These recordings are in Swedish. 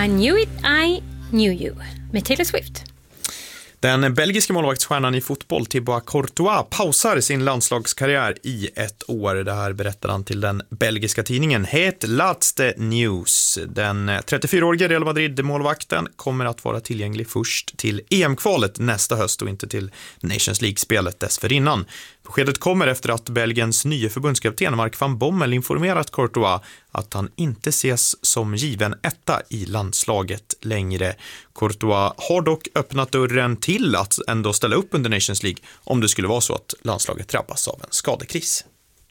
I knew you med Taylor Swift. Den belgiska målvaktsstjärnan i fotboll Thibaut Courtois pausar sin landslagskarriär i ett år. Det här berättar han till den belgiska tidningen Het Laatste Nieuws. Den 34-årige Real Madrid-målvakten kommer att vara tillgänglig först till EM-kvalet nästa höst och inte till Nations League-spelet dessförinnan. Beskedet kommer efter att Belgiens nya förbundskapten Mark van Bommel informerat Courtois att han inte ses som given etta i landslaget längre. Courtois har dock öppnat dörren till att ändå ställa upp under Nations League om det skulle vara så att landslaget drabbas av en skadekris.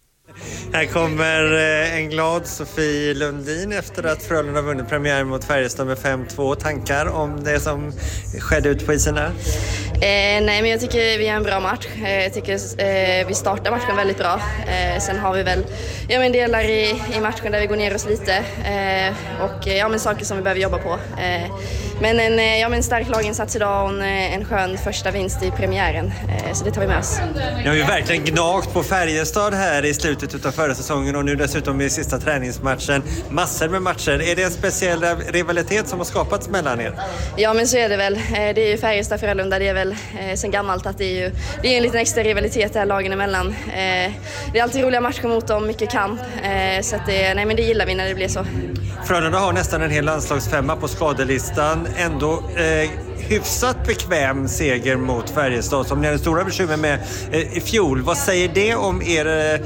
Här kommer en glad Sofie Lundin efter att Frölunda har vunnit premiär mot Färjestad med 5-2. Tankar om det som skedde ut på isen här? Nej, men jag tycker vi har en bra match. Jag tycker vi startar matchen väldigt bra. Sen har vi väl delar i matchen där vi går ner oss lite och saker som vi behöver jobba på. Men en stark laginsats idag och en skön första vinst i premiären. Så det tar vi med oss. Ni har ju verkligen gnagt på Färjestad här i slutet av förra säsongen och nu dessutom i sista träningsmatchen. Massor med matcher. Är det en speciell rivalitet som har skapats mellan er? Ja, men så är det väl. Det är ju Färjestad Frölunda. Det är väl sen gammalt att det är en liten extra rivalitet här lagen emellan. Det är alltid roliga matcher mot dem, mycket kamp. Så att det gillar vi när det blir så. Frölunda har nästan en hel landslagsfemma på skadelistan. Ändå hyfsat bekväm seger mot Färjestad som ni hade stora bekymmer med i fjol. Vad säger det om er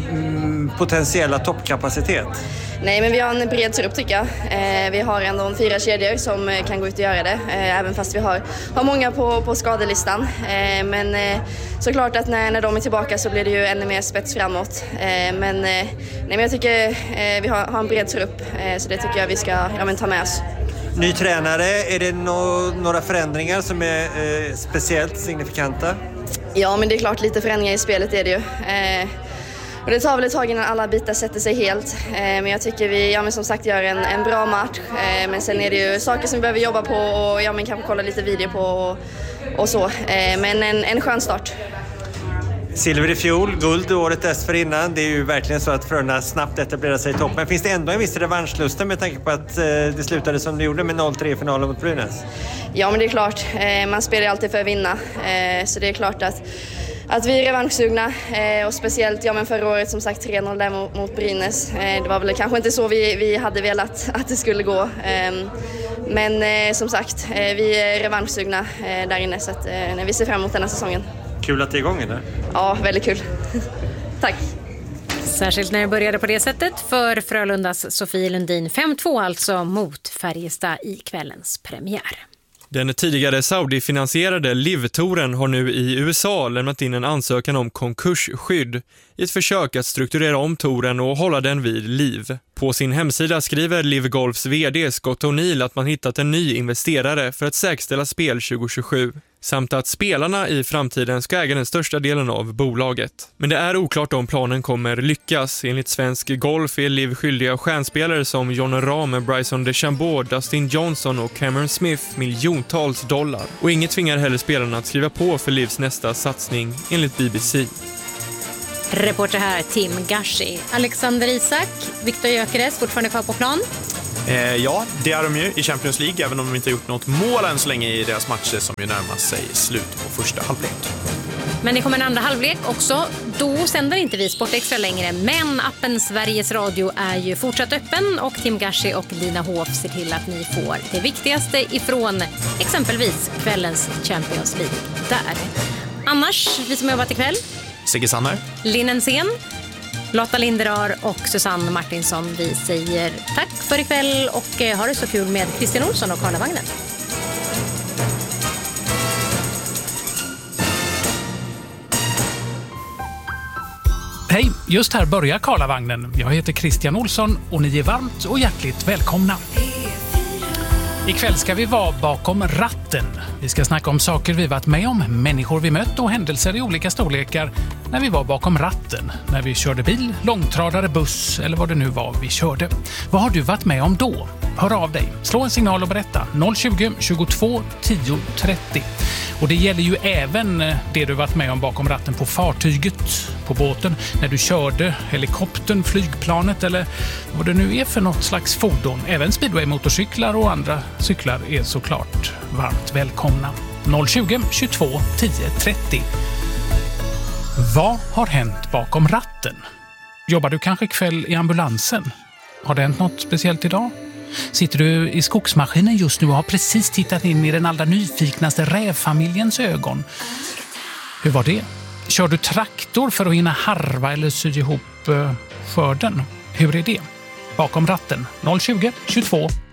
potentiella toppkapacitet? Nej, men vi har en bred trupp tycker jag. Vi har ändå 4 kedjor som kan gå ut och göra det. Även fast vi har många på skadelistan. Men såklart att när de är tillbaka så blir det ju ännu mer spets framåt. Men jag tycker vi har en bred trupp. Så det tycker jag vi ska ta med oss. Ny tränare, är det några förändringar som är speciellt signifikanta? Ja, men det är klart lite förändringar i spelet är det ju. Och det tar väl ett tag innan alla bitar sätter sig helt. Men jag tycker vi som sagt gör en bra match. Men sen är det ju saker som vi behöver jobba på och kanske kolla lite video på och så. Men en skön start. Silver i fjol, guld året dessförinnan. Det är ju verkligen så att Frölunda snabbt etablerar sig i topp. Men finns det ändå en viss revanschlusten med tanke på att det slutade som det gjorde med 0-3 i finalen mot Brynäs? Ja, men det är klart. Man spelar alltid för att vinna. Så det är klart att vi är revanschsugna och speciellt förra året som sagt 3-0 där mot Brynäs. Det var väl kanske inte så vi hade velat att det skulle gå. Men som sagt, vi är revanschsugna där inne så att när vi ser fram emot den här säsongen. Kul att det är igång eller? Ja, väldigt kul. Tack. Särskilt när det började på det sättet för Frölundas Sofie Lundin 5-2 alltså mot Färjestad i kvällens premiär. Den tidigare Saudi-finansierade Live-touren har nu i USA lämnat in en ansökan om konkursskydd i ett försök att strukturera om touren och hålla den vid liv. På sin hemsida skriver Live Golfs vd Scott O'Neill att man hittat en ny investerare för att säkerställa spel 2027 samt att spelarna i framtiden ska äga den största delen av bolaget. Men det är oklart om planen kommer lyckas. Enligt Svensk Golf är Live skyldiga stjärnspelare som Jon Rahm, Bryson DeChambeau, Dustin Johnson och Cameron Smith miljontals dollar. Och inget tvingar heller spelarna att skriva på för Livs nästa satsning enligt BBC. Reporter här Tim Gashi. Alexander Isak, Viktor Gyökeres fortfarande kvar på plan. Ja, det är de ju i Champions League, även om de inte har gjort något mål än så länge i deras matcher som ju närmar sig slut på första halvlek. Men det kommer en andra halvlek också. Då sänder inte vi Sport Extra längre, men appen Sveriges Radio är ju fortsatt öppen och Tim Gashi och Lina Hof ser till att ni får det viktigaste ifrån exempelvis kvällens Champions League där. Annars, vi som jobbat ikväll. Sigge Sanner, Linnen Sen, Lotta Linderar och Susanne Martinsson. Vi säger tack för ikväll och ha det så kul med Christian Olsson och Karlavagnen. Hej, just här börjar Karlavagnen. Jag heter Christian Olsson och ni är varmt och hjärtligt välkomna. Ikväll ska vi vara bakom ratten. Vi ska snacka om saker vi varit med om, människor vi mött och händelser i olika storlekar när vi var bakom ratten. När vi körde bil, långtradare, buss eller vad det nu var vi körde. Vad har du varit med om då? hör av dig. Slå en signal och berätta. 020 22 10 30. Och det gäller ju även det du varit med om bakom ratten på fartyget, på båten, när du körde helikoptern, flygplanet eller vad det nu är för något slags fordon. Även speedway-motorcyklar och andra cyklar är såklart varmt välkomna. 020 22 10 30. Vad har hänt bakom ratten? Jobbar du kanske kväll i ambulansen? Har det hänt något speciellt idag? Sitter du i skogsmaskinen just nu och har precis tittat in i den allra nyfiknaste rävfamiljens ögon? Hur var det? Kör du traktor för att hinna harva eller sy ihop skörden? Hur är det? Bakom ratten 020 22